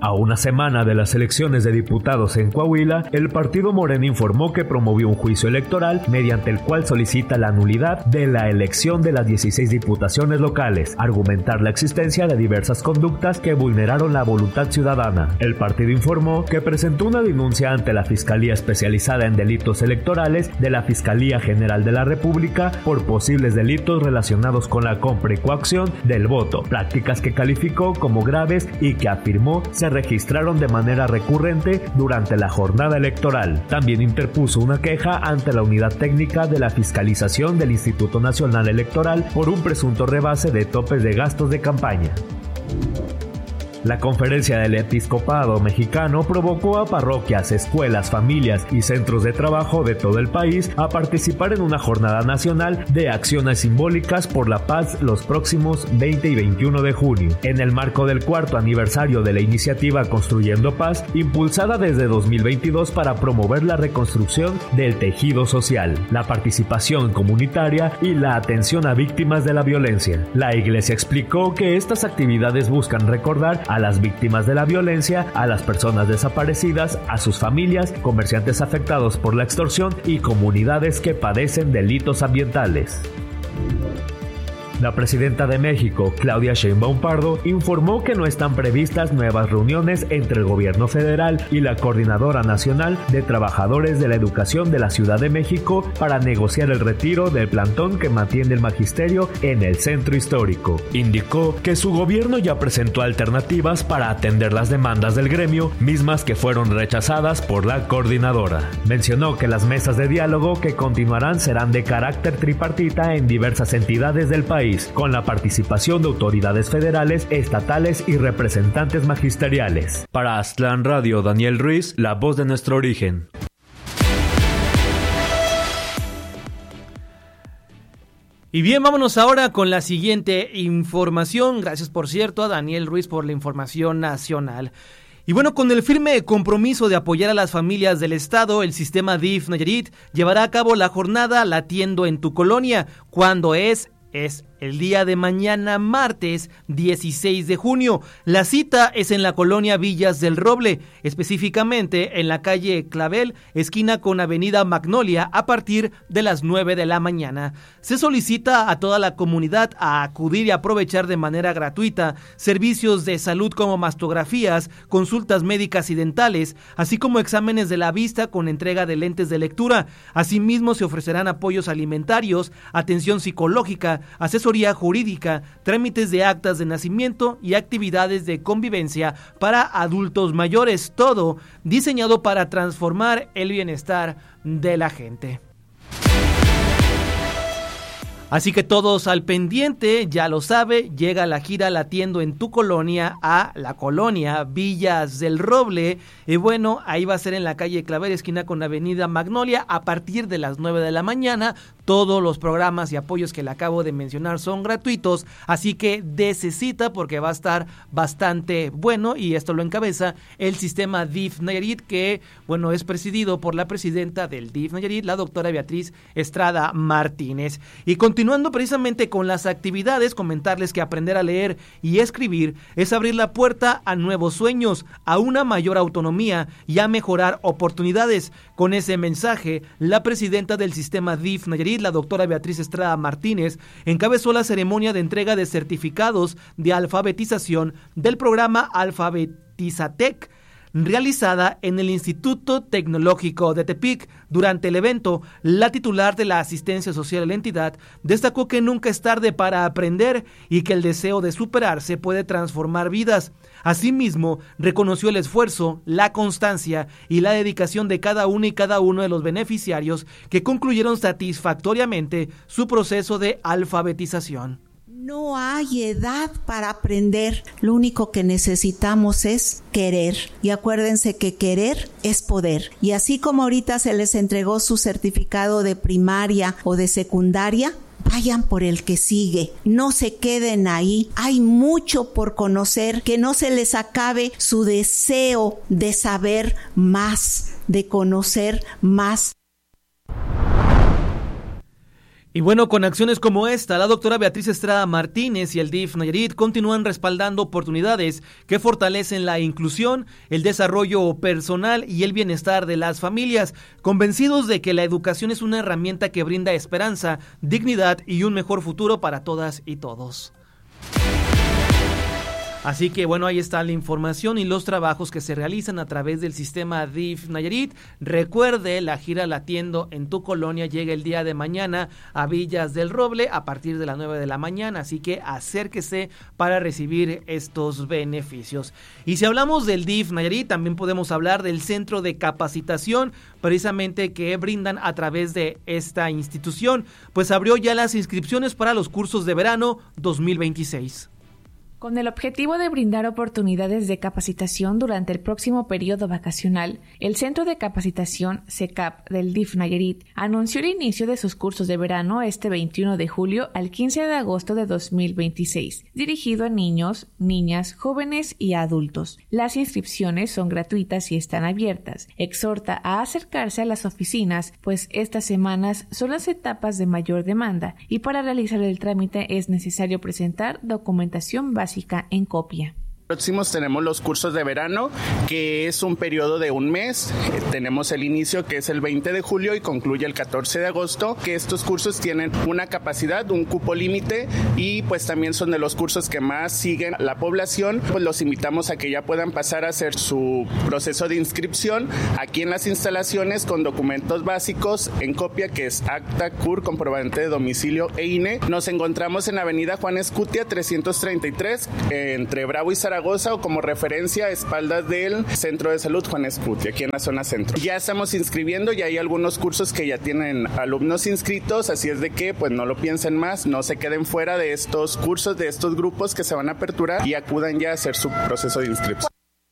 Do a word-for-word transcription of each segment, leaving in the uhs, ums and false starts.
A una semana de las elecciones de diputados en Coahuila, el partido Morena informó que promovió un juicio electoral mediante el cual solicita la nulidad de la elección de las dieciséis diputaciones locales, argumentar la existencia de diversas conductas que vulneraron la voluntad ciudadana. El partido informó que presentó una denuncia ante la Fiscalía Especializada en Delitos Electorales de la Fiscalía General de la República por posibles delitos relacionados con la compra y coacción del voto, prácticas que calificó como graves y que afirmó se registraron de manera recurrente durante la jornada electoral. También interpuso una queja ante la Unidad Técnica de la Fiscalización del Instituto Nacional Electoral por un presunto rebase de topes de gastos de campaña. La Conferencia del Episcopado Mexicano provocó a parroquias, escuelas, familias y centros de trabajo de todo el país a participar en una jornada nacional de acciones simbólicas por la paz los próximos veinte y veintiuno de junio, en el marco del cuarto aniversario de la iniciativa Construyendo Paz, impulsada desde dos mil veintidós para promover la reconstrucción del tejido social, la participación comunitaria y la atención a víctimas de la violencia. La Iglesia explicó que estas actividades buscan recordar a las víctimas de la violencia, a las personas desaparecidas, a sus familias, comerciantes afectados por la extorsión y comunidades que padecen delitos ambientales. La presidenta de México, Claudia Sheinbaum Pardo, informó que no están previstas nuevas reuniones entre el gobierno federal y la Coordinadora Nacional de Trabajadores de la Educación de la Ciudad de México para negociar el retiro del plantón que mantiene el magisterio en el centro histórico. Indicó que su gobierno ya presentó alternativas para atender las demandas del gremio, mismas que fueron rechazadas por la coordinadora. Mencionó que las mesas de diálogo que continuarán serán de carácter tripartita en diversas entidades del país, con la participación de autoridades federales, estatales y representantes magisteriales. Para Aztlán Radio, Daniel Ruiz, la voz de nuestro origen. Y bien, vámonos ahora con la siguiente información. Gracias, por cierto, a Daniel Ruiz por la información nacional. Y bueno, con el firme compromiso de apoyar a las familias del estado, el sistema D I F Nayarit llevará a cabo la jornada Latiendo en tu Colonia, cuando es Es el día de mañana, martes dieciséis de junio. La cita es en la colonia Villas del Roble, específicamente en la calle Clavel, esquina con avenida Magnolia, a partir de las nueve de la mañana. Se solicita a toda la comunidad a acudir y aprovechar de manera gratuita servicios de salud como mastografías, consultas médicas y dentales, así como exámenes de la vista con entrega de lentes de lectura. Asimismo, se ofrecerán apoyos alimentarios, atención psicológica, asesoría jurídica, trámites de actas de nacimiento y actividades de convivencia para adultos mayores, todo diseñado para transformar el bienestar de la gente. Así que todos al pendiente, ya lo sabe, llega la gira Latiendo en tu Colonia a la colonia Villas del Roble. Y bueno, ahí va a ser en la calle Clavel, esquina con avenida Magnolia, a partir de las nueve de la mañana. Todos los programas y apoyos que le acabo de mencionar son gratuitos, así que dése cita porque va a estar bastante bueno, y esto lo encabeza el sistema D I F Nayarit, que bueno, es presidido por la presidenta del D I F Nayarit, la doctora Beatriz Estrada Martínez. Y continuando precisamente con las actividades, comentarles que aprender a leer y escribir es abrir la puerta a nuevos sueños, a una mayor autonomía y a mejorar oportunidades. Con ese mensaje, la presidenta del sistema D I F Nayarit, la doctora Beatriz Estrada Martínez, encabezó la ceremonia de entrega de certificados de alfabetización del programa Alfabetizatec, realizada en el Instituto Tecnológico de Tepic. Durante el evento, la titular de la asistencia social de la entidad destacó que nunca es tarde para aprender y que el deseo de superarse puede transformar vidas. Asimismo, reconoció el esfuerzo, la constancia y la dedicación de cada uno y cada uno de los beneficiarios que concluyeron satisfactoriamente su proceso de alfabetización. No hay edad para aprender, lo único que necesitamos es querer. Y acuérdense que querer es poder. Y así como ahorita se les entregó su certificado de primaria o de secundaria, vayan por el que sigue, no se queden ahí, hay mucho por conocer, que no se les acabe su deseo de saber más, de conocer más. Y bueno, con acciones como esta, la doctora Beatriz Estrada Martínez y el D I F Nayarit continúan respaldando oportunidades que fortalecen la inclusión, el desarrollo personal y el bienestar de las familias, convencidos de que la educación es una herramienta que brinda esperanza, dignidad y un mejor futuro para todas y todos. Así que bueno, ahí está la información y los trabajos que se realizan a través del sistema D I F Nayarit. Recuerde, la gira Latiendo en tu Colonia llega el día de mañana a Villas del Roble a partir de las nueve de la mañana, así que acérquese para recibir estos beneficios. Y si hablamos del D I F Nayarit, también podemos hablar del centro de capacitación, precisamente que brindan a través de esta institución, pues abrió ya las inscripciones para los cursos de verano dos mil veintiséis. Con el objetivo de brindar oportunidades de capacitación durante el próximo periodo vacacional, el Centro de Capacitación C E C A P del D I F Nayarit anunció el inicio de sus cursos de verano este veintiuno de julio al quince de agosto de dos mil veintiséis, dirigido a niños, niñas, jóvenes y adultos. Las inscripciones son gratuitas y están abiertas. Exhorta a acercarse a las oficinas, pues estas semanas son las etapas de mayor demanda y para realizar el trámite es necesario presentar documentación básica en copia. Próximos tenemos los cursos de verano, que es un periodo de un mes. Eh, tenemos el inicio, que es el veinte de julio y concluye el catorce de agosto, que estos cursos tienen una capacidad, un cupo límite y pues también son de los cursos que más siguen la población. Pues los invitamos a que ya puedan pasar a hacer su proceso de inscripción aquí en las instalaciones con documentos básicos en copia, que es acta, C U R, comprobante de domicilio e I N E. Nos encontramos en Avenida Juan Escutia trescientos treinta y tres, eh, entre Bravo y Zaragoza, o como referencia a espaldas del Centro de Salud Juan Escutia, aquí en la zona centro. Ya estamos inscribiendo y hay algunos cursos que ya tienen alumnos inscritos, así es de que pues no lo piensen más, no se queden fuera de estos cursos, de estos grupos que se van a aperturar y acudan ya a hacer su proceso de inscripción.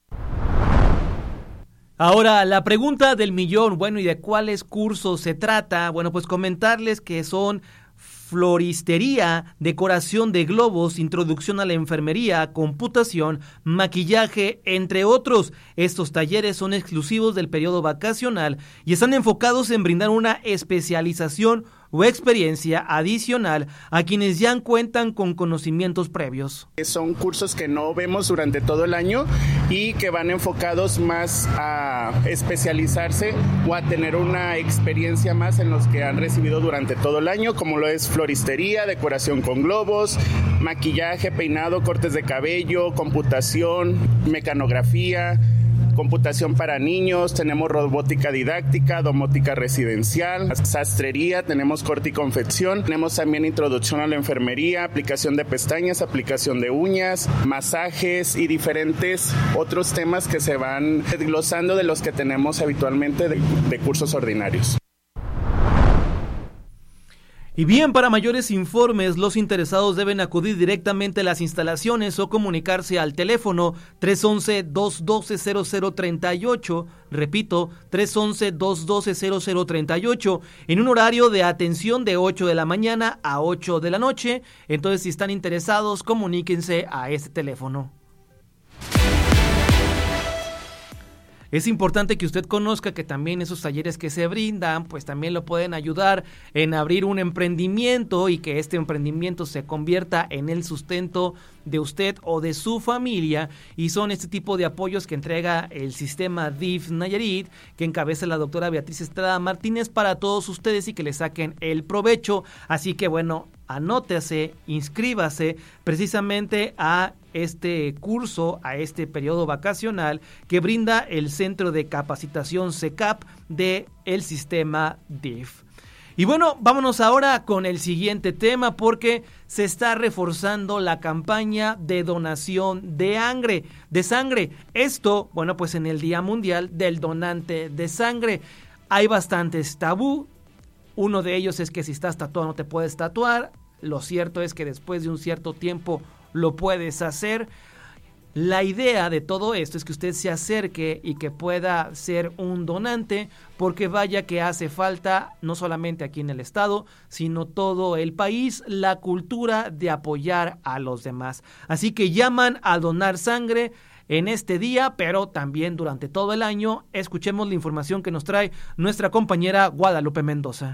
Ahora, la pregunta del millón, bueno, ¿y de cuáles cursos se trata? Bueno, pues comentarles que son floristería, decoración de globos, introducción a la enfermería, computación, maquillaje, entre otros. Estos talleres son exclusivos del periodo vacacional y están enfocados en brindar una especialización o experiencia adicional a quienes ya cuentan con conocimientos previos. Son cursos que no vemos durante todo el año y que van enfocados más a especializarse o a tener una experiencia más en los que han recibido durante todo el año, como lo es floristería, decoración con globos, maquillaje, peinado, cortes de cabello, computación, mecanografía, computación para niños, tenemos robótica didáctica, domótica residencial, sastrería, tenemos corte y confección, tenemos también introducción a la enfermería, aplicación de pestañas, aplicación de uñas, masajes y diferentes otros temas que se van desglosando de los que tenemos habitualmente de, de cursos ordinarios. Y bien, para mayores informes, los interesados deben acudir directamente a las instalaciones o comunicarse al teléfono tres once, dos doce, cero cero treinta y ocho, repito, tres once, dos doce, cero cero treinta y ocho, en un horario de atención de ocho de la mañana a ocho de la noche. Entonces, si están interesados, comuníquense a este teléfono. Es importante que usted conozca que también esos talleres que se brindan, pues también lo pueden ayudar en abrir un emprendimiento y que este emprendimiento se convierta en el sustento de usted o de su familia, y son este tipo de apoyos que entrega el sistema D I F Nayarit, que encabeza la doctora Beatriz Estrada Martínez para todos ustedes y que le saquen el provecho. Así que bueno, anótese, inscríbase precisamente a este curso, a este periodo vacacional que brinda el Centro de Capacitación C E C A P de el sistema D I F. Y bueno, vámonos ahora con el siguiente tema, porque se está reforzando la campaña de donación de sangre, de sangre. Esto, bueno, pues en el Día Mundial del Donante de Sangre hay bastantes tabú. Uno de ellos es que si estás tatuado no te puedes tatuar. Lo cierto es que después de un cierto tiempo lo puedes hacer. La idea de todo esto es que usted se acerque y que pueda ser un donante, porque vaya que hace falta, no solamente aquí en el estado, sino todo el país, la cultura de apoyar a los demás. Así que llaman a donar sangre en este día, pero también durante todo el año. Escuchemos la información que nos trae nuestra compañera Guadalupe Mendoza. El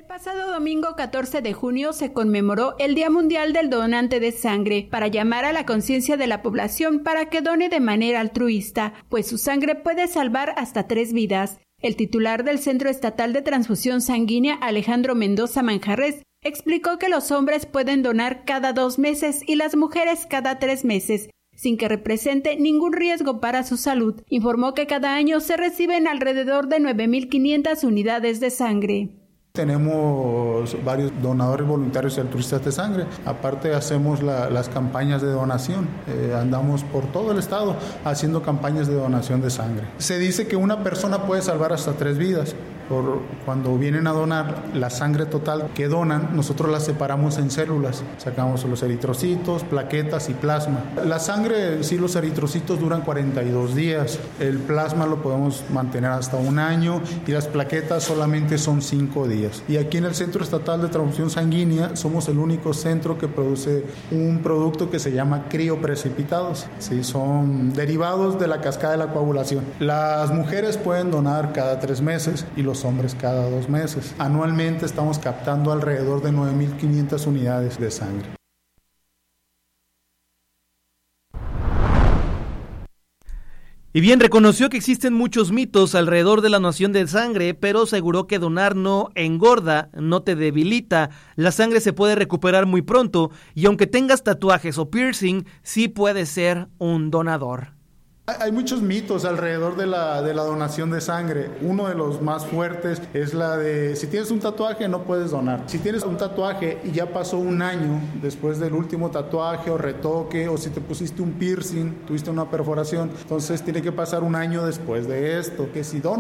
El pasado domingo catorce de junio se conmemoró el Día Mundial del Donante de Sangre para llamar a la conciencia de la población para que done de manera altruista, pues su sangre puede salvar hasta tres vidas. El titular del Centro Estatal de Transfusión Sanguínea, Alejandro Mendoza Manjarres, explicó que los hombres pueden donar cada dos meses y las mujeres cada tres meses, sin que represente ningún riesgo para su salud. Informó que cada año se reciben alrededor de nueve mil quinientas unidades de sangre. Tenemos varios donadores voluntarios y altruistas de sangre. Aparte hacemos la, las campañas de donación. Eh, andamos por todo el estado haciendo campañas de donación de sangre. Se dice que una persona puede salvar hasta tres vidas. Por cuando vienen a donar la sangre total que donan, nosotros la separamos en células. Sacamos los eritrocitos, plaquetas y plasma. La sangre, sí, los eritrocitos duran cuarenta y dos días. El plasma lo podemos mantener hasta un año y las plaquetas solamente son cinco días. Y aquí en el Centro Estatal de Transfusión Sanguínea somos el único centro que produce un producto que se llama crioprecipitados. Sí, son derivados de la cascada de la coagulación. Las mujeres pueden donar cada tres meses y los hombres cada dos meses. Anualmente estamos captando alrededor de nueve mil quinientas unidades de sangre. Y bien, reconoció que existen muchos mitos alrededor de la donación de sangre, pero aseguró que donar no engorda, no te debilita, la sangre se puede recuperar muy pronto y aunque tengas tatuajes o piercing, sí puedes ser un donador. Hay muchos mitos alrededor de la, de la donación de sangre. Uno de los más fuertes es la de si tienes un tatuaje no puedes donar. Si tienes un tatuaje y ya pasó un año después del último tatuaje o retoque, o si te pusiste un piercing, tuviste una perforación, entonces tiene que pasar un año después de esto. Que si donas